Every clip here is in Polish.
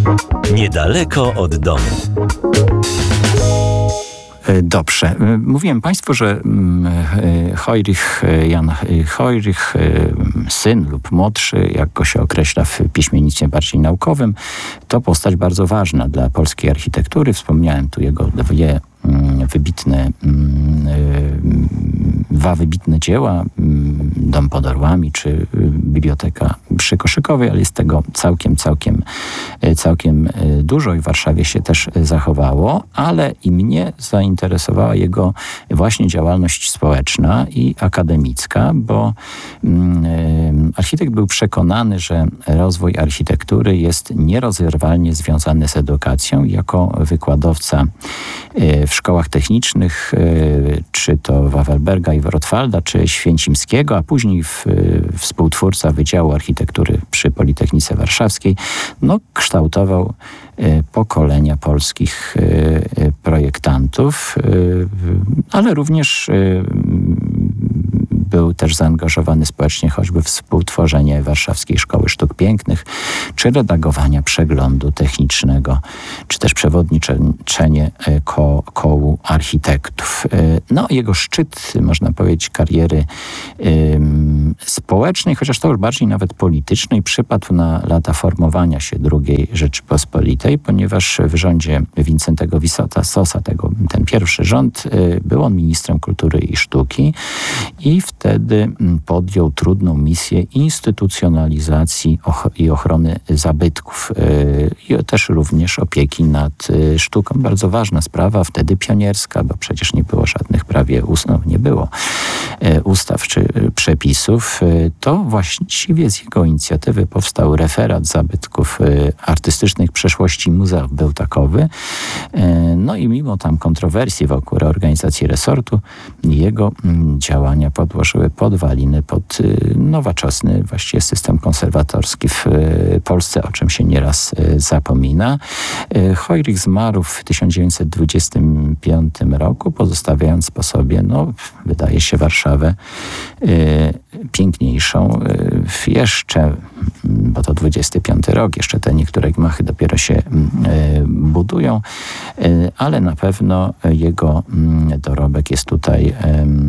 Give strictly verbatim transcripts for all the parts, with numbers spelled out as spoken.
Niedaleko od domu. Dobrze. Mówiłem Państwu, że Hojrych, Jan Hojrych, syn lub młodszy, jak go się określa w piśmiennictwie bardziej naukowym, to postać bardzo ważna dla polskiej architektury. Wspomniałem tu jego dwie wybitne, dwa wybitne dzieła, Dom pod Orłami czy Biblioteka przy Koszykowej, ale jest tego całkiem, całkiem, całkiem dużo i w Warszawie się też zachowało, ale i mnie zainteresowała jego właśnie działalność społeczna i akademicka, bo architekt był przekonany, że rozwój architektury jest nierozerwalnie związany z edukacją. Jako wykładowca w szkołach technicznych, czy to Wawelberga i Rotwalda, czy Święcimskiego, a później w, współtwórca Wydziału Architektury przy Politechnice Warszawskiej, no, kształtował pokolenia polskich projektantów, ale również był też zaangażowany społecznie choćby w współtworzenie Warszawskiej Szkoły Sztuk Pięknych, czy redagowania przeglądu technicznego, czy też przewodniczenie ko- kołu architektów. No, jego szczyt, można powiedzieć, kariery ym, społecznej, chociaż to już bardziej nawet politycznej, przypadł na lata formowania się drugiej Rzeczypospolitej, ponieważ w rządzie Wincentego Wissota Sosa, tego, ten pierwszy rząd, y, był on ministrem kultury i sztuki i wtedy podjął trudną misję instytucjonalizacji och- i ochrony zabytków yy, i też również opieki nad y, sztuką. Bardzo ważna sprawa, wtedy pionierska, bo przecież nie było żadnych prawie ust- no, nie było y, ustaw czy y, przepisów. Y, to właściwie z jego inicjatywy powstał referat zabytków y, artystycznych przeszłości muzeów bełtakowy. Y, no i mimo tam kontrowersji wokół reorganizacji resortu, jego y, działania podłożyły podwaliny pod y, nowoczesny właściwie system konserwatorski w y, Polsce, o czym się nieraz y, zapomina. Y, Hojrych zmarł w tysiąc dziewięćset dwudziestym piątym roku, pozostawiając po sobie, no, wydaje się, Warszawę y, piękniejszą. Y, jeszcze, bo to dwudziesty piąty rok, jeszcze te niektóre gmachy dopiero się y, budują, y, ale na pewno jego y, dorobek jest tutaj y,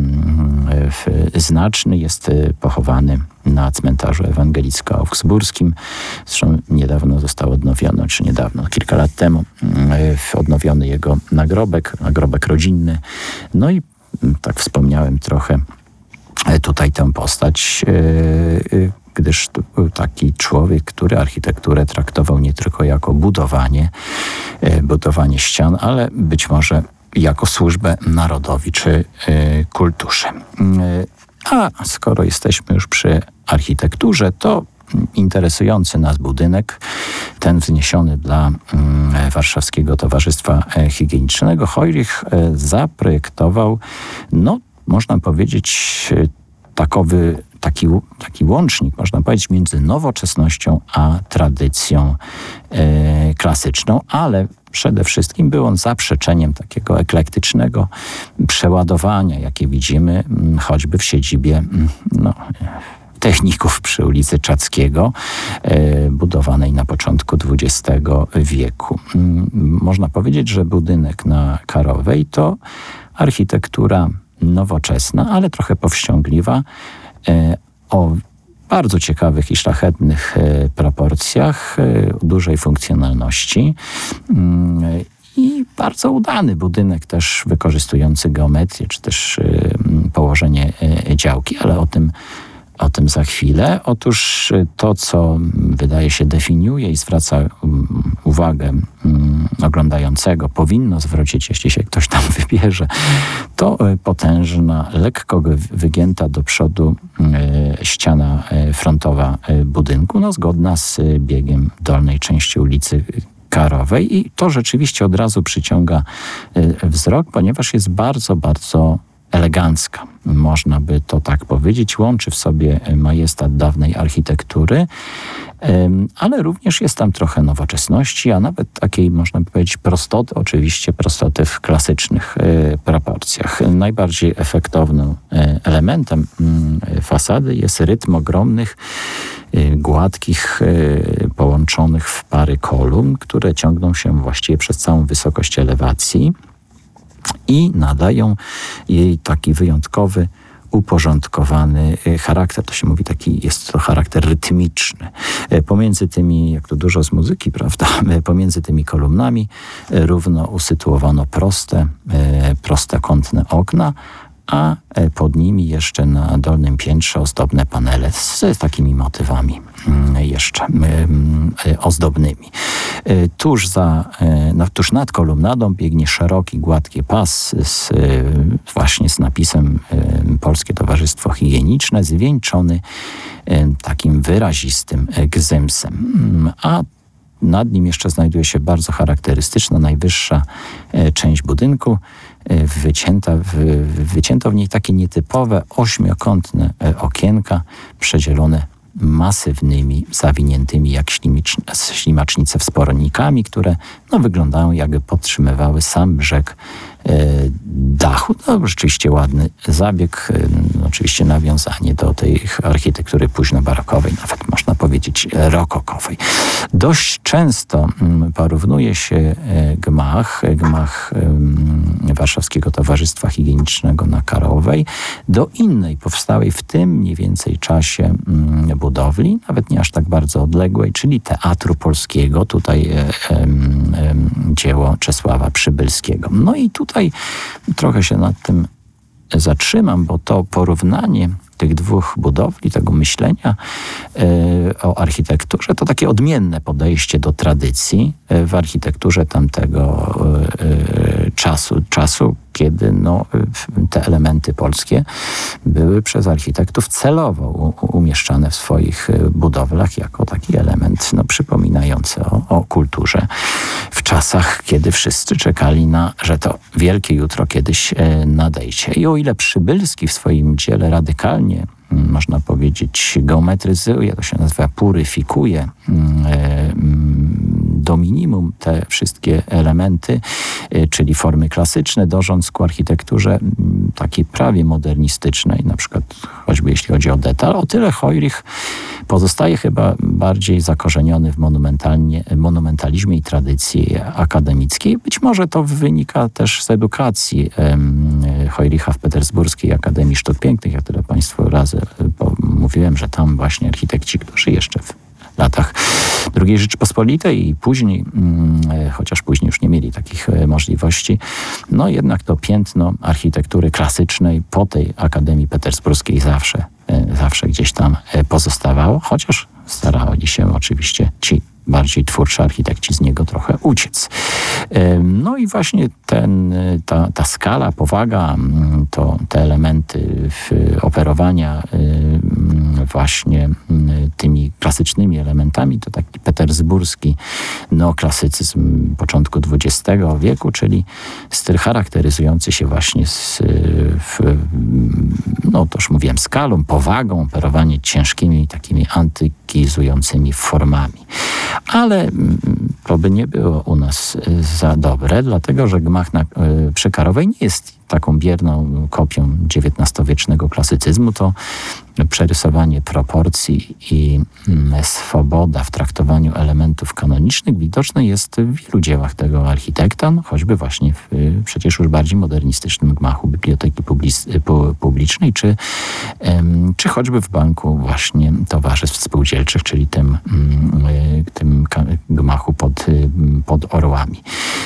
y, znaczny. Jest y, pochowany na cmentarzu ewangelicko-augsburskim. Zresztą niedawno został odnowiony, czy niedawno, kilka lat temu, y, odnowiony jego nagrobek, nagrobek rodzinny. No i y, tak wspomniałem trochę y, tutaj tę postać, y, y, gdyż to był taki człowiek, który architekturę traktował nie tylko jako budowanie, y, budowanie ścian, ale być może jako służbę narodowi czy y, kulturze. Y, a skoro jesteśmy już przy architekturze, to interesujący nas budynek, ten wzniesiony dla y, Warszawskiego Towarzystwa Higienicznego, Hojrych y, zaprojektował, no można powiedzieć, y, takowy, taki, taki łącznik, można powiedzieć, między nowoczesnością a tradycją y, klasyczną, ale przede wszystkim był on zaprzeczeniem takiego eklektycznego przeładowania, jakie widzimy choćby w siedzibie no, techników przy ulicy Czackiego, e, budowanej na początku dwudziestego wieku. Można powiedzieć, że budynek na Karowej to architektura nowoczesna, ale trochę powściągliwa, e, o bardzo ciekawych i szlachetnych e, proporcjach, e, dużej funkcjonalności e, i bardzo udany budynek też wykorzystujący geometrię, czy też e, położenie e, działki, ale o tym O tym za chwilę. Otóż to, co wydaje się definiuje i zwraca um, uwagę um, oglądającego, powinno zwrócić, jeśli się ktoś tam wybierze, to y, potężna, lekko wygięta do przodu y, ściana y, frontowa y, budynku, no, zgodna z y, biegiem dolnej części ulicy Karowej i to rzeczywiście od razu przyciąga y, wzrok, ponieważ jest bardzo, bardzo elegancka. Można by to tak powiedzieć. Łączy w sobie majestat dawnej architektury, ale również jest tam trochę nowoczesności, a nawet takiej, można by powiedzieć, prostoty, oczywiście prostoty w klasycznych proporcjach. Najbardziej efektownym elementem fasady jest rytm ogromnych, gładkich, połączonych w pary kolumn, które ciągną się właściwie przez całą wysokość elewacji i nadają jej taki wyjątkowy, uporządkowany charakter. To się mówi taki, jest to charakter rytmiczny. Pomiędzy tymi, jak to dużo z muzyki, prawda, pomiędzy tymi kolumnami równo usytuowano proste, proste kątne okna, a pod nimi jeszcze na dolnym piętrze ozdobne panele z takimi motywami jeszcze ozdobnymi. Tuż, za, no, tuż nad kolumnadą biegnie szeroki, gładki pas z, właśnie z napisem Polskie Towarzystwo Higieniczne, zwieńczony takim wyrazistym gzymsem. A nad nim jeszcze znajduje się bardzo charakterystyczna, najwyższa część budynku. Wycięta, wycięto w niej takie nietypowe, ośmiokątne okienka, przedzielone masywnymi, zawiniętymi jak ślimacznice wspornikami, które no, wyglądają, jakby podtrzymywały sam brzeg e, dachu. No, rzeczywiście ładny zabieg, e, no, oczywiście nawiązanie do tej architektury późnobarokowej, nawet można powiedzieć rokokowej. Dość często m, porównuje się e, gmach, gmach e, Warszawskiego Towarzystwa Higienicznego na Karowej do innej, powstałej w tym mniej więcej czasie m, budowli, nawet nie aż tak bardzo odległej, czyli Teatru Polskiego, tutaj e, e, e, dzieło Czesława Przybylskiego. No i tutaj trochę się nad tym zatrzymam, bo to porównanie tych dwóch budowli, tego myślenia e, o architekturze, to takie odmienne podejście do tradycji e, w architekturze tamtego e, czasu, czasu, kiedy no, te elementy polskie były przez architektów celowo u, umieszczane w swoich budowlach jako taki element no, przypominający o, o kulturze w czasach, kiedy wszyscy czekali na, że to wielkie jutro kiedyś nadejdzie. I o ile Przybylski w swoim dziele radykalnie, można powiedzieć, geometryzuje, to się nazywa puryfikuje do minimum te wszystkie elementy, czyli formy klasyczne, dążąc ku architekturze takiej prawie modernistycznej, na przykład choćby jeśli chodzi o detal. O tyle Heurig pozostaje chyba bardziej zakorzeniony w monumentalnie, monumentalizmie i tradycji akademickiej. Być może to wynika też z edukacji Heuricha w Petersburskiej Akademii Sztuk Pięknych. Ja tyle Państwu razy mówiłem, że tam właśnie architekci, którzy jeszcze w latach drugiej Rzeczypospolitej i później, chociaż później już nie mieli takich możliwości, no jednak to piętno architektury klasycznej po tej Akademii Petersburskiej zawsze, zawsze gdzieś tam pozostawało, chociaż starali się oczywiście ci bardziej twórczy architekci z niego trochę uciec. No i właśnie ten, ta, ta skala, powaga, to te elementy operowania właśnie tymi klasycznymi elementami, to taki petersburski neoklasycyzm początku dwudziestego wieku, czyli styl charakteryzujący się właśnie z, w, no to już mówiłem, skalą, powagą, operowanie ciężkimi takimi antykizującymi formami. Ale to by nie było u nas za dobre, dlatego że gmach na, przy Karowej nie jest taką bierną kopią dziewiętnastowiecznego klasycyzmu. To przerysowanie proporcji i swoboda w traktowaniu elementów kanonicznych widoczne jest w wielu dziełach tego architekta, no choćby właśnie w przecież już bardziej modernistycznym gmachu Biblioteki Publicznej, czy, czy choćby w Banku właśnie Towarzystw Spółdzielczych, czyli tym, tym gmachu pod, pod Orłami.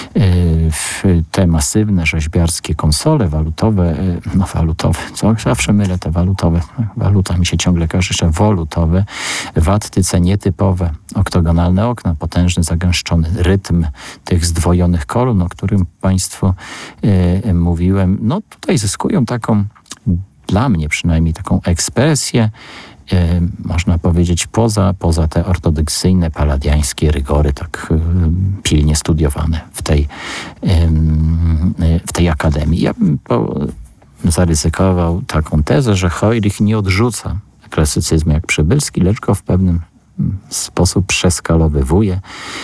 Te masywne rzeźbiarskie konsole walutowe, no walutowe, co zawsze mylę te walutowe, waluta mi się ciągle kojarzy, jeszcze wolutowe, wattyce nietypowe, oktogonalne okna, potężny, zagęszczony rytm tych zdwojonych kolumn, o którym Państwu e, mówiłem, no tutaj zyskują taką, dla mnie przynajmniej taką ekspresję, e, można powiedzieć, poza, poza te ortodoksyjne, paladiańskie rygory, tak e, pilnie studiowane w tej, e, w tej akademii. Ja bym po, zaryzykował taką tezę, że Heurig nie odrzuca klasycyzmu jak Przybylski, lecz go w pewnym sposób przeskalowywuje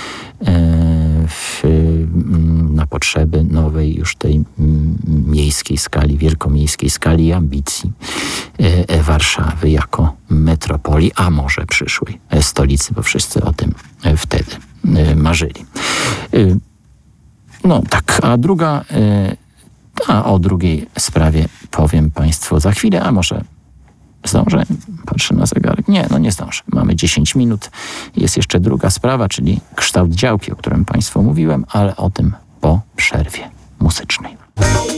w, na potrzeby nowej już tej miejskiej skali, wielkomiejskiej skali i ambicji Warszawy jako metropolii, a może przyszłej stolicy, bo wszyscy o tym wtedy marzyli. No tak, a druga, a o drugiej sprawie powiem Państwu za chwilę, a może zdążę? Patrzę na zegarek. Nie, no nie zdążę. Mamy dziesięć minut. Jest jeszcze druga sprawa, czyli kształt działki, o którym Państwu mówiłem, ale o tym po przerwie muzycznej.